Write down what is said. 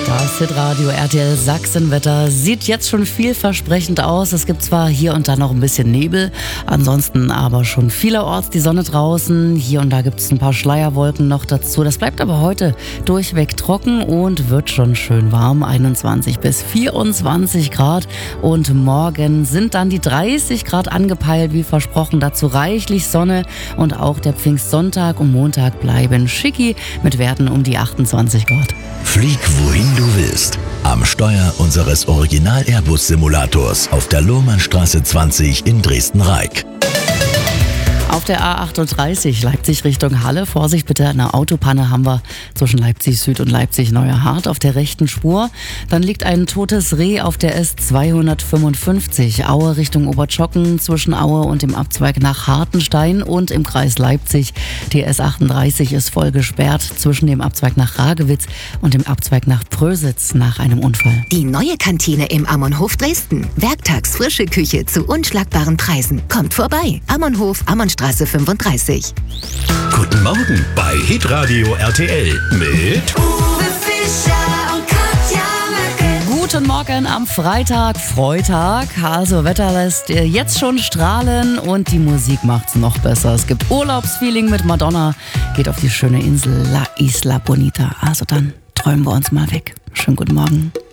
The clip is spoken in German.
Das Hitradio RTL Sachsenwetter sieht jetzt schon vielversprechend aus. Es gibt zwar hier und da noch ein bisschen Nebel, ansonsten aber schon vielerorts die Sonne draußen. Hier und da gibt es ein paar Schleierwolken noch dazu. Das bleibt aber heute durchweg trocken und wird schon schön warm. 21 bis 24 Grad. Und morgen sind dann die 30 Grad angepeilt, wie versprochen. Dazu reichlich Sonne und auch der Pfingstsonntag und Montag bleiben schicki mit Werten um die 28 Grad. Flieg wohin du willst. Am Steuer unseres Original-Airbus-Simulators auf der Lohrmannstraße 20 in Dresden-Reik. Auf der A38 Leipzig Richtung Halle. Vorsicht bitte, eine Autopanne haben wir zwischen Leipzig Süd und Leipzig Neuerhardt auf der rechten Spur. Dann liegt ein totes Reh auf der S255 Aue Richtung Obertschocken zwischen Aue und dem Abzweig nach Hartenstein und im Kreis Leipzig. Die S38 ist voll gesperrt zwischen dem Abzweig nach Ragewitz und dem Abzweig nach Prösitz nach einem Unfall. Die neue Kantine im Ammonhof Dresden. Werktags frische Küche zu unschlagbaren Preisen. Kommt vorbei. Ammonhof, Ammonnstraße 35. Guten Morgen bei Hitradio RTL mit Uwe Fischer und Katja Möcke. Guten Morgen am Freitag. Also Wetter lässt jetzt schon strahlen und die Musik macht's noch besser. Es gibt Urlaubsfeeling mit Madonna, geht auf die schöne Insel La Isla Bonita. Also dann träumen wir uns mal weg. Schönen guten Morgen.